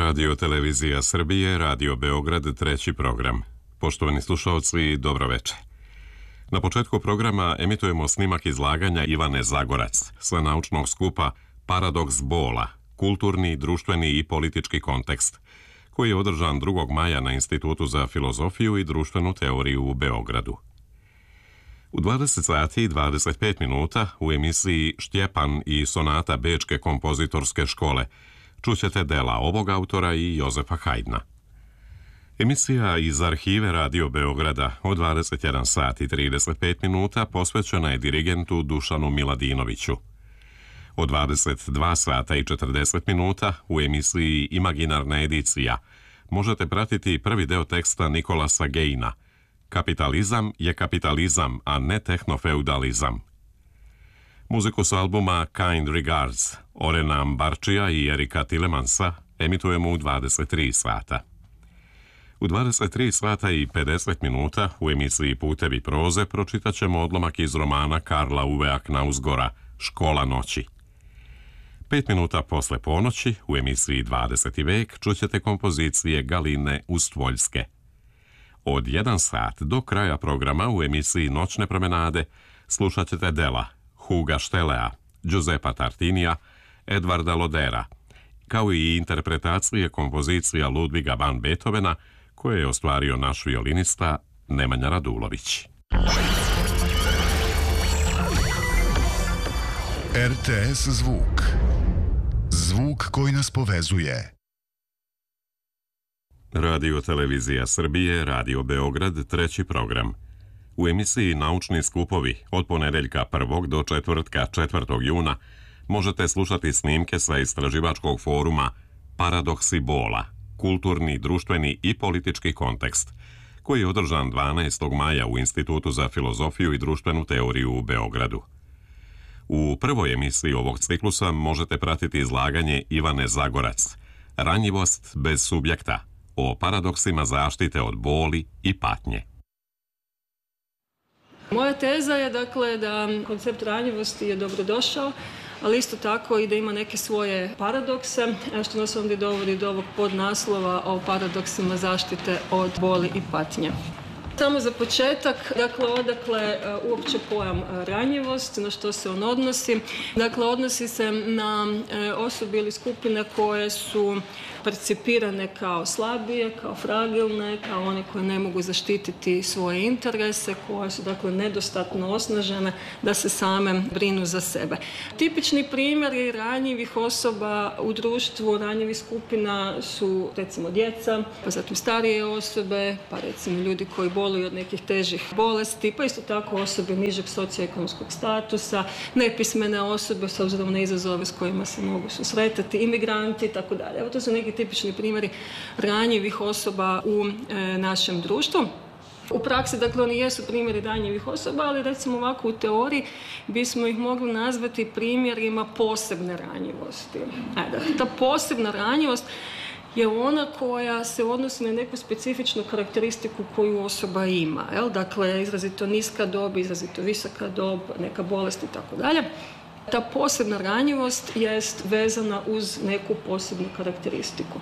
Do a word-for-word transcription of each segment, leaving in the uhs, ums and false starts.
Radio Televizija Srbije, Radio Beograd, treći program. Poštovani slušalci, dobro večer. Na početku programa emitujemo snimak izlaganja Ivane Zagorac sa naučnog skupa Paradoks bola, kulturni, društveni i politički kontekst, koji je održan drugog maja na Institutu za filozofiju i društvenu teoriju u Beogradu. U dvadeset sati i dvadeset pet minuta u emisiji Štjepan i sonata Bečke kompozitorske škole čućete dela ovog autora i Jozefa Hajdna. Emisija iz arhive Radio Beograda od dvadeset jedan sat i trideset pet minuta posvećena je dirigentu Dušanu Miladinoviću. Od dvadeset dva sata i četrdeset minuta u emisiji Imaginarna edicija možete pratiti prvi deo teksta Nikolasa Gejna. Kapitalizam je kapitalizam, a ne tehnofeudalizam. Muziku s albuma Kind Regards, Orena Ambarčija i Erika Tilemansa emitujemo u dvadeset tri sata. U dvadeset tri sata i pedeset minuta u emisiji Putevi proze pročitat ćemo odlomak iz romana Karla Uvea Knausgora Škola noći. Pet minuta posle ponoći u emisiji dvadeseti vek čućete kompozicije Galine Ustvoljske. Od jedan sat do kraja programa u emisiji Noćne promenade slušat ćete dela Huga Štelea, Giuseppa Tartinija, Edvarda Lodera, kao i interpretacije kompozicija Ludviga van Beethovena koje je ostvario naš violinista Nemanja Radulović. R T S Zvuk. Zvuk koji nas povezuje. Radio Televizija Srbije, Radio Beograd, treći program. U emisiji Naučni skupovi od ponedeljka prvog do četvrtka četvrtog juna možete slušati snimke sa istraživačkog foruma Paradoksi bola, kulturni, društveni i politički kontekst, koji je održan dvanaestog maja u Institutu za filozofiju i društvenu teoriju u Beogradu. U prvoj emisiji ovog ciklusa možete pratiti izlaganje Ivane Zagorac, Ranjivost bez subjekta, o paradoksima zaštite od boli i patnje. Moja teza je dakle da koncept ranjivosti je dobrodošao, ali isto tako i da ima neke svoje paradokse, što nas ovdje dovodi do ovog podnaslova o paradoksima zaštite od boli i patnje. Samo za početak, dakle, odakle uopće pojam ranjivost, na što se on odnosi. Dakle, odnosi se na osobe ili skupine koje su percipirane kao slabije, kao fragilne, kao one koje ne mogu zaštititi svoje interese, koje su, dakle, nedostatno osnažene da se same brinu za sebe. Tipični primjeri ranjivih osoba u društvu, ranjivih skupina su, recimo, djeca, pa zatim starije osobe, pa recimo ljudi koji boluju od nekih težih bolesti, pa isto tako osobe nižeg socioekonomskog statusa, nepismene osobe s obzirom na izazove s kojima se mogu susretati, imigranti i tako dalje. Evo, to su neki tipični primjeri ranjivih osoba u e, našem društvu. U praksi, dakle, oni jesu primjeri ranjivih osoba, ali recimo ovako u teoriji bismo ih mogli nazvati primjerima posebne ranjivosti. Ajde, ta posebna ranjivost je ona koja se odnosi na neku specifičnu karakteristiku koju osoba ima. Jel? Dakle, izrazito niska dob, izrazito visoka dob, neka bolest i tako dalje. Ta posebna ranjivost jest vezana uz neku posebnu karakteristiku.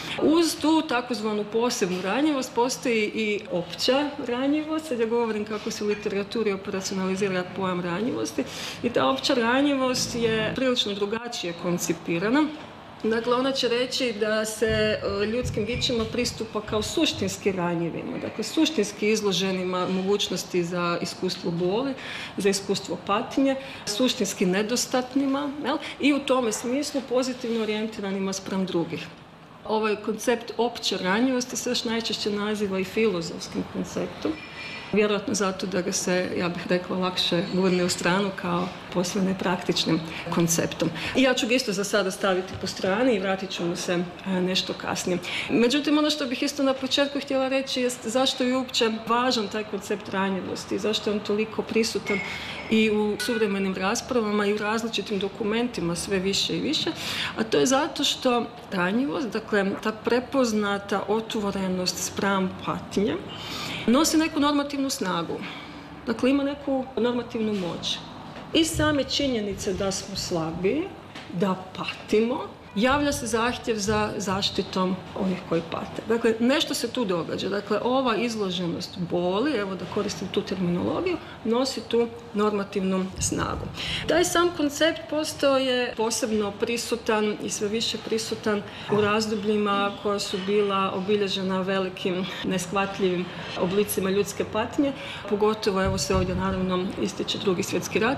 Uz tu takozvanu posebnu ranjivost postoji i opća ranjivost. Sad ja govorim kako se u literaturi operacionalizira pojam ranjivosti. I ta opća ranjivost je prilično drugačije koncipirana. Dakle, ona će reći da se ljudskim bićima pristupa kao suštinski ranjivima, dakle suštinski izloženima mogućnosti za iskustvo boli, za iskustvo patnje, suštinski nedostatnima, jel? I u tome smislu pozitivno orijentiranima spram drugih. Ovaj koncept opće ranjivosti se još najčešće naziva i filozofskim konceptom. Vjerojatno zato da ga se, ja bih rekla, lakše gurne u stranu kao posve nepraktičnim konceptom. I ja ću ga isto za sada staviti po strani i vratit ću mu se nešto kasnije. Međutim, ono što bih isto na početku htjela reći jest zašto je uopće važan taj koncept ranjivosti, zašto je on toliko prisutan i u suvremenim raspravama i u različitim dokumentima sve više i više, a to je zato što ranjivost, dakle ta prepoznata otvorenost spram patnje, nosi neku normativnu snagu. Dakle, ima neku normativnu moć. I same činjenice da smo slabiji, da patimo, javlja se zahtjev za zaštitom onih koji pate. Dakle, nešto se tu događa. Dakle, ova izloženost boli, evo da koristim tu terminologiju, nosi tu normativnu snagu. Taj sam koncept postao je posebno prisutan i sve više prisutan u razdobljima koja su bila obilježena velikim neshvatljivim oblicima ljudske patnje. Pogotovo, evo se ovdje naravno ističe Drugi svjetski rat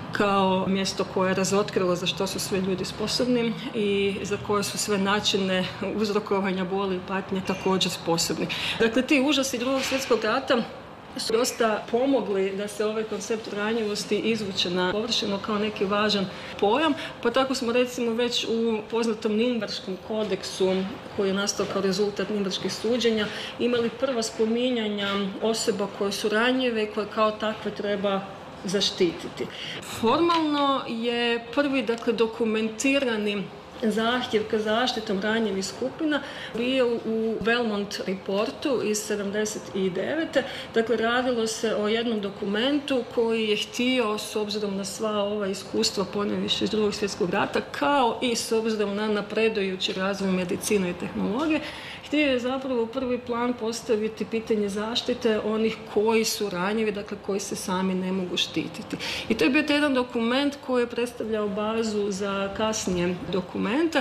kao mjesto koje je razotkrilo za što su sve ljudi sposobni i za koje su sve načine uzrokovanja boli i patnje također sposobni. Dakle, ti užasi Drugog svjetskog rata su dosta pomogli da se ovaj koncept ranjivosti izvuče na površinu kao neki važan pojam, pa tako smo recimo već u poznatom Nirnberškom kodeksu koji je nastao kao rezultat Nirnberških suđenja imali prva spominjanja osoba koje su ranjive i koje kao takve treba zaštititi. Formalno je prvi, dakle, dokumentirani zahtjev ka zaštitom ranjivih skupina bio u Belmont reportu iz sedamdeset devete. Dakle, radilo se o jednom dokumentu koji je htio, s obzirom na sva ova iskustva ponajviše iz Drugog svjetskog rata, kao i s obzirom na napredujući razvoj medicine i tehnologije, htio je zapravo u prvi plan postaviti pitanje zaštite onih koji su ranjivi, dakle koji se sami ne mogu štititi. I to je bio jedan dokument koji je predstavljao bazu za kasnije dokumente,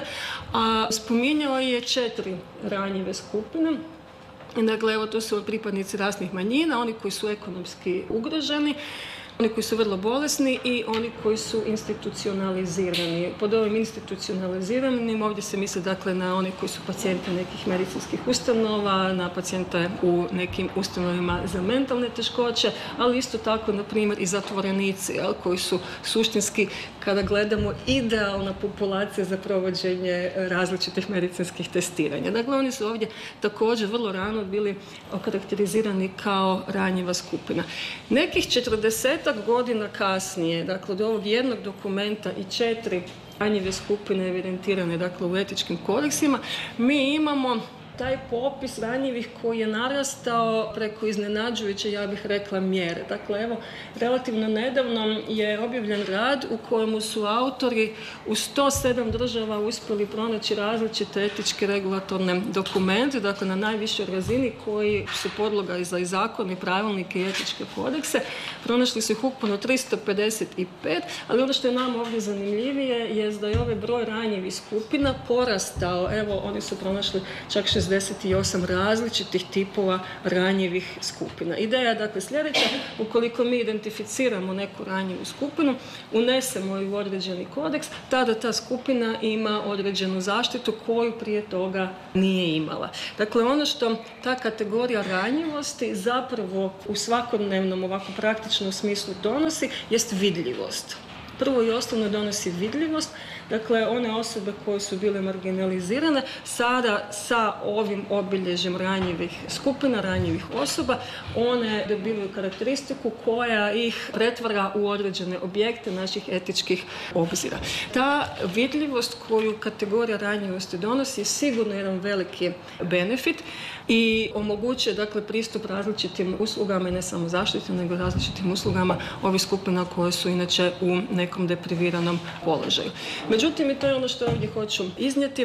a spominjao je četiri ranjive skupine. Dakle, evo, to su pripadnici rasnih manjina, oni koji su ekonomski ugroženi, oni koji su vrlo bolesni i oni koji su institucionalizirani. Pod ovim institucionaliziranim ovdje se misli, dakle, na oni koji su pacijenti nekih medicinskih ustanova, na pacijente u nekim ustanovima za mentalne teškoće, ali isto tako, na primjer, i zatvorenici, jel, koji su suštinski, kada gledamo, idealna populacija za provođenje različitih medicinskih testiranja. Dakle, oni su ovdje također vrlo rano bili okarakterizirani kao ranjiva skupina. Nekih četrdesetak godina kasnije, dakle, od ovog jednog dokumenta i četiri ranjive skupine evidentirane, dakle, u etičkim kodeksima, mi imamo taj popis ranjivih koji je narastao preko iznenađujuće, ja bih rekla, mjere. Dakle, evo, relativno nedavno je objavljen rad u kojemu su autori u sto sedam država uspjeli pronaći različite etičke regulatorne dokumente, dakle, na najvišoj razini, koji su podloga i za i zakon i pravilnike i etičke kodekse. Pronašli su ih ukupno tristo pedeset pet, ali ono što je nam ovdje zanimljivije je da je ovaj broj ranjivih skupina porastao. Evo, oni su pronašli čak šezdeset osam različitih tipova ranjivih skupina. Ideja je, dakle, sljedeća: ukoliko mi identificiramo neku ranjivu skupinu, unesemo ju u određeni kodeks, tada ta skupina ima određenu zaštitu koju prije toga nije imala. Dakle, ono što ta kategorija ranjivosti zapravo u svakodnevnom, ovako praktičnom smislu donosi, jest vidljivost. Prvo i osnovno donosi vidljivost. Dakle, one osobe koje su bile marginalizirane sada sa ovim obilježjem ranjivih skupina, ranjivih osoba, one dobivaju karakteristiku koja ih pretvara u određene objekte naših etičkih obzira. Ta vidljivost koju kategorija ranjivosti donosi je sigurno jedan veliki benefit i omogućuje, dakle, pristup različitim uslugama i ne samo zaštiti, nego različitim uslugama ovih skupina koje su inače u nekom depriviranom položaju. Međutim, i to je ono što ovdje hoću iznijeti,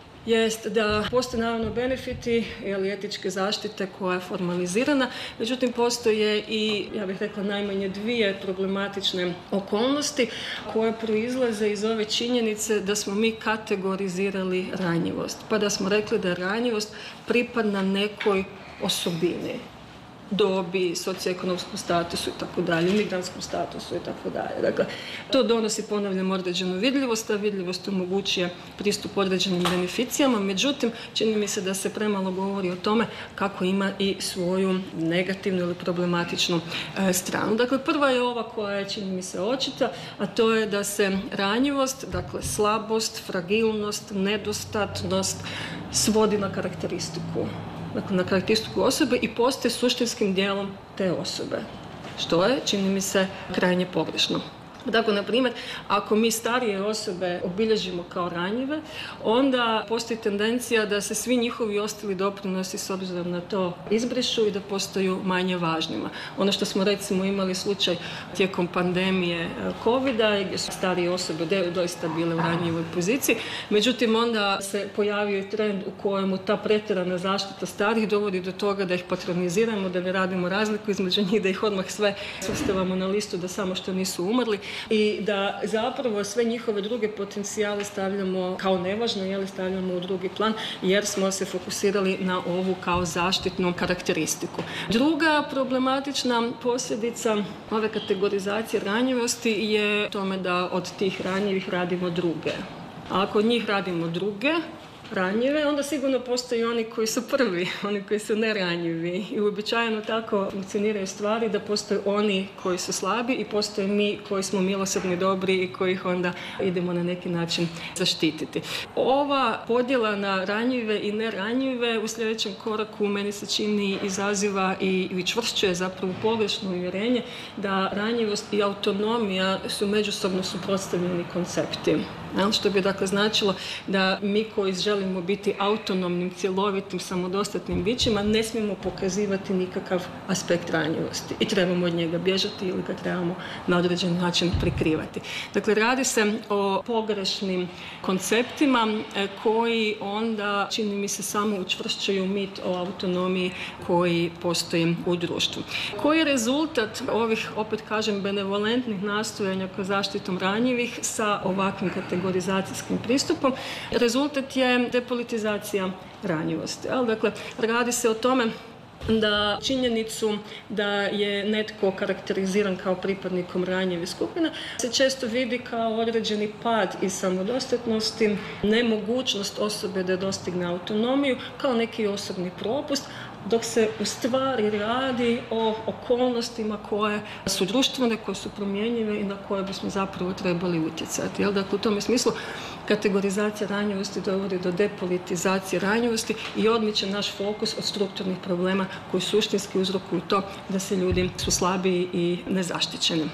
jest da postoje naravno benefiti ili etičke zaštite koja je formalizirana, međutim postoje i, ja bih rekla, najmanje dvije problematične okolnosti koje proizlaze iz ove činjenice da smo mi kategorizirali ranjivost, pa da smo rekli da je ranjivost pripadna nekoj osobini, dobi, socioekonomskom statusu i tako dalje, migrantskom statusu i tako dalje. Dakle, to donosi, ponavljam, određenu vidljivost, a vidljivost omogućuje pristup određenim beneficijama, međutim, čini mi se da se premalo govori o tome kako ima i svoju negativnu ili problematičnu e, stranu. Dakle, prva je ova koja je, čini mi se, očita, a to je da se ranjivost, dakle slabost, fragilnost, nedostatnost svodi na karakteristiku. Dakle, na karakteristiku osobe i postaje suštinskim dijelom te osobe, što je, čini mi se, krajnje pogrešno. Tako, na primjer, ako mi starije osobe obilježimo kao ranjive, onda postoji tendencija da se svi njihovi ostali doprinosi s obzirom na to izbrišu i da postaju manje važnima. Ono što smo recimo imali slučaj tijekom pandemije covida, gdje su starije osobe doista bile u ranjivoj poziciji, međutim onda se pojavio trend u kojemu ta pretjerana zaštita starih dovodi do toga da ih patroniziramo, da ne radimo razliku između njih, da ih odmah sve svrstavamo na listu da samo što nisu umrli i da zapravo sve njihove druge potencijale stavljamo kao nevažno, jeli stavljamo u drugi plan, jer smo se fokusirali na ovu kao zaštitnu karakteristiku. Druga problematična posljedica ove kategorizacije ranjivosti je tome da od tih ranjivih radimo druge. A ako od njih radimo druge, ranjive, onda sigurno postoje oni koji su prvi, oni koji su neranjivi i uobičajeno tako funkcioniraju stvari da postoje oni koji su slabi i postoje mi koji smo milosrdni, dobri i koji ih onda idemo na neki način zaštititi. Ova podjela na ranjive i neranjive u sljedećem koraku meni se čini izaziva i učvršćuje zapravo pogrešno uvjerenje da ranjivost i autonomija su međusobno suprotstavljeni koncepti. Što bi dakle značilo da mi koji želimo biti autonomnim, cjelovitim, samodostatnim bićima ne smijemo pokazivati nikakav aspekt ranjivosti i trebamo od njega bježati ili ga trebamo na određen način prikrivati. Dakle, radi se o pogrešnim konceptima koji onda, čini mi se, samo učvršćuju mit o autonomiji koji postoji u društvu. Koji je rezultat ovih, opet kažem, benevolentnih nastojanja kroz zaštitom ranjivih sa ovakvim kategorizacijskim pristupom? Rezultat je depolitizacija ranjivosti. Dakle, radi se o tome da činjenicu da je netko karakteriziran kao pripadnikom ranjive skupine se često vidi kao određeni pad iz samodostatnosti, nemogućnost osobe da dostigne autonomiju, kao neki osobni propust, dok se u stvari radi o okolnostima koje su društvene, koje su promjenjive i na koje bismo zapravo trebali utjecati. Dakle, u tome smislu kategorizacija ranjivosti dovodi do depolitizacije ranjivosti i odmiče naš fokus od strukturnih problema koji suštinski uzrokuju to da se ljudi su slabiji i nezaštićeni.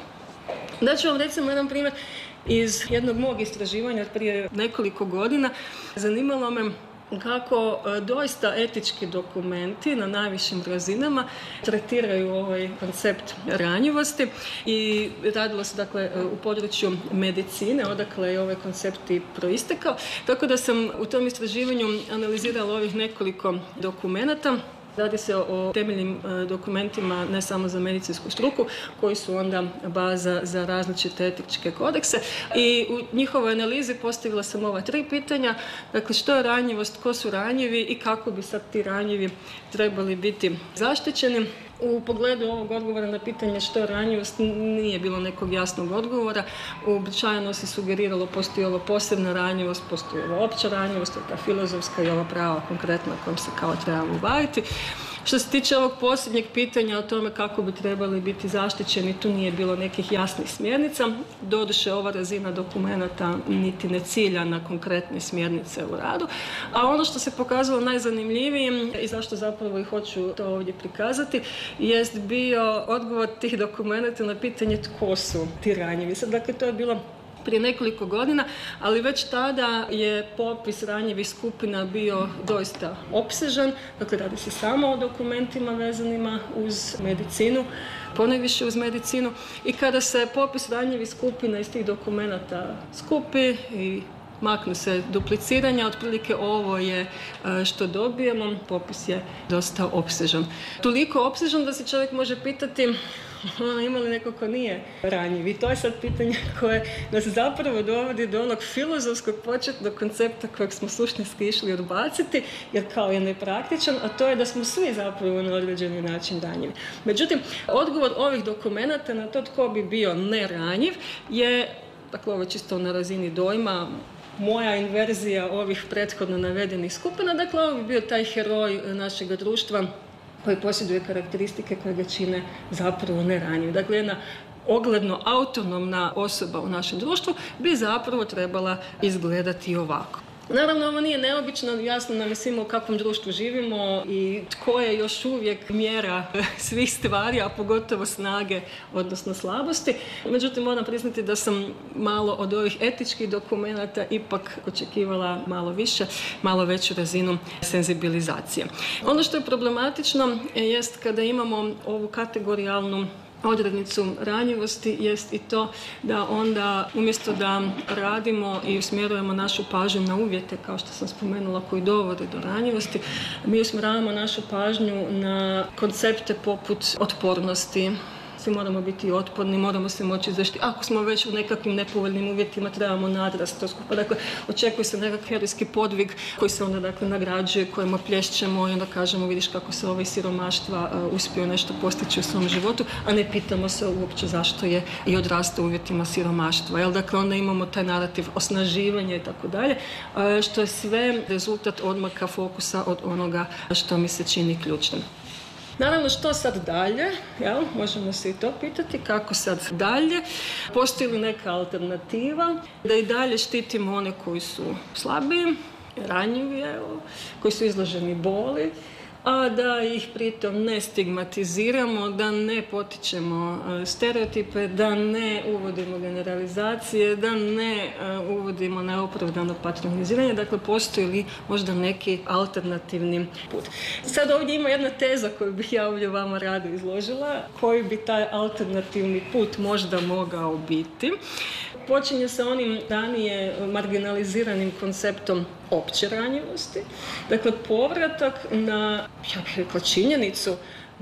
Da ću vam recimo jedan primjer iz jednog mog istraživanja prije nekoliko godina. Zanimalo me kako doista etički dokumenti na najvišim razinama tretiraju ovaj koncept ranjivosti i radilo se dakle u području medicine, odakle je ovaj koncept i proistekao. Tako da sam u tom istraživanju analizirala ovih nekoliko dokumenata. Radi se o temeljnim dokumentima ne samo za medicinsku struku, koji su onda baza za različite etičke kodekse i u njihovoj analizi postavila sam ova tri pitanja. Dakle, što je ranjivost, ko su ranjivi i kako bi sad ti ranjivi trebali biti zaštićeni. U pogledu ovog odgovora na pitanje što je ranjivost nije bilo nekog jasnog odgovora. Uobičajeno se sugeriralo postoji ova posebna ranjivost, postoji ova opća ranjivost, ta filozofska i ova prava konkretna kojom se kao trebamo baviti. Što se tiče ovog posljednjeg pitanja o tome kako bi trebali biti zaštićeni, tu nije bilo nekih jasnih smjernica. Doduše, ova razina dokumenata niti ne cilja na konkretne smjernice u radu. A ono što se pokazalo najzanimljivijim i zašto zapravo i hoću to ovdje prikazati, jest bio odgovor tih dokumenata na pitanje tko su ti ranjivi. Sad, dakle, to je bilo prije nekoliko godina, ali već tada je popis ranjivih skupina bio doista opsežan. Dakle, radi se samo o dokumentima vezanima uz medicinu, ponajviše uz medicinu. I kada se popis ranjivih skupina iz tih dokumenata skupi i maknu se dupliciranja, otprilike ovo je što dobijemo, popis je dosta opsežan. Toliko opsežan da se čovjek može pitati ono, ima li neko ko nije ranjiv. I to je sad pitanje koje nas zapravo dovodi do onog filozofskog početnog koncepta kojeg smo suštinski išli odbaciti, jer kao je nepraktičan, a to je da smo svi zapravo na određeni način ranjivi. Međutim, odgovor ovih dokumenata na to tko bi bio neranjiv je, dakle, ovo je čisto na razini dojma, moja inverzija ovih prethodno navedenih skupina, dakle, ovo bi bio taj heroj našeg društva koji posjeduje karakteristike koje ga čine zapravo neranjivim. Dakle, jedna ogledno autonomna osoba u našem društvu bi zapravo trebala izgledati ovako. Naravno, ovo nije neobično, jasno nam je svima u kakvom društvu živimo i tko je još uvijek mjera svih stvari, a pogotovo snage, odnosno slabosti. Međutim, moram priznati da sam malo od ovih etičkih dokumenata ipak očekivala malo više, malo veću razinu senzibilizacije. Ono što je problematično jest kada imamo ovu kategorijalnu odrednicu ranjivosti jest i to da onda umjesto da radimo i usmjerujemo našu pažnju na uvjete, kao što sam spomenula, koji dovode do ranjivosti, mi usmjeravamo našu pažnju na koncepte poput otpornosti. Svi moramo biti otporni, moramo se moći zaštiti. Ako smo već u nekakvim nepovoljnim uvjetima, trebamo nadrast to skupa. Dakle, očekuje se nekakav herojski podvig koji se onda dakle nagrađuje, kojima plješćemo i onda kažemo vidiš kako se ovaj siromaštva uh, uspio nešto postići u svom životu, a ne pitamo se uopće zašto je i odrasta u uvjetima siromaštva. Jel? Dakle, onda imamo taj narativ osnaživanja i tako dalje, što je sve rezultat odmaka fokusa od onoga što mi se čini ključnim. Naravno, što sad dalje? Jel? Možemo se i to pitati, kako sad dalje? Postoji li neka alternativa da i dalje štitimo one koji su slabiji, ranjivi, evo, koji su izloženi boli, a da ih pritom ne stigmatiziramo, da ne potičemo stereotipe, da ne uvodimo generalizacije, da ne uvodimo neopravdano patroniziranje. Dakle, postoji li možda neki alternativni put? Sad ovdje ima jedna teza koju bih ja ovdje vama rado izložila, koji bi taj alternativni put možda mogao biti. Počinje sa onim ranije marginaliziranim konceptom opće ranjivosti. Dakle, povratak na, ja bih rekla, činjenicu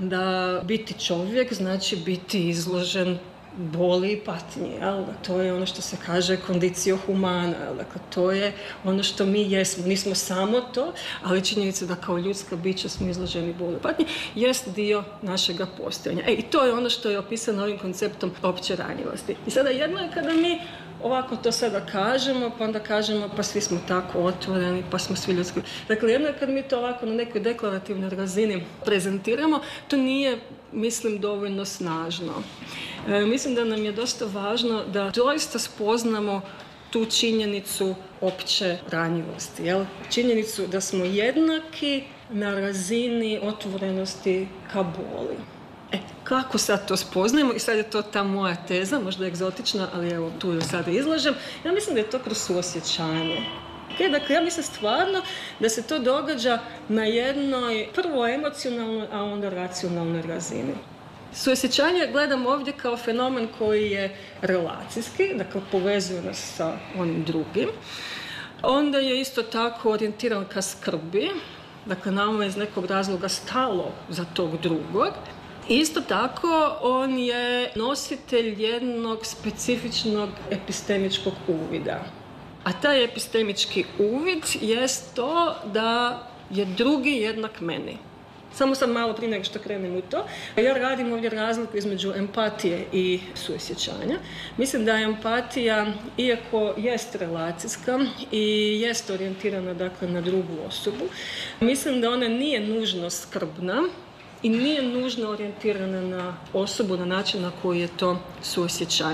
da biti čovjek znači biti izložen boli i patnji. Jel? To je ono što se kaže condicio humana. Jel? Dakle, to je ono što mi jesmo. Nismo samo to, ali činjenica da kao ljudska bića smo izloženi boli i patnji jest dio našega postojanja. E, i to je ono što je opisano ovim konceptom opće ranjivosti. I sada jedno je kada mi ovako to sada kažemo, pa onda kažemo pa svi smo tako otvoreni, pa smo svi ljudski. Dakle, jedno je kad mi to ovako na nekoj deklarativnoj razini prezentiramo, to nije, mislim, dovoljno snažno. E, mislim da nam je dosta važno da doista spoznamo tu činjenicu opće ranjivosti. Jel? Činjenicu da smo jednaki na razini otvorenosti ka boli. E, kako sad to spoznajemo? I sad je to ta moja teza, možda egzotična, ali evo, tu ju sada izlažem. Ja mislim da je to kroz suosjećanje. Okay, dakle, ja mislim stvarno da se to događa na jednoj prvo emocionalnoj, a onda racionalnoj razini. Suosjećanje gledam ovdje kao fenomen koji je relacijski, dakle povezuje nas sa onim drugim. Onda je isto tako orijentiran ka skrbi, dakle nama je iz nekog razloga stalo za tog drugog. Isto tako, on je nositelj jednog specifičnog epistemičkog uvida. A taj epistemički uvid jest to da je drugi jednak meni. Samo sad malo prije nego što krenem u to. Ja radim ovdje razliku između empatije i suosjećanja. Mislim da je empatija, iako jest relacijska i jest orijentirana dakle, na drugu osobu, mislim da ona nije nužno skrbna i nije nužno orijentirana na osobu na način na koji je to suosjećanje.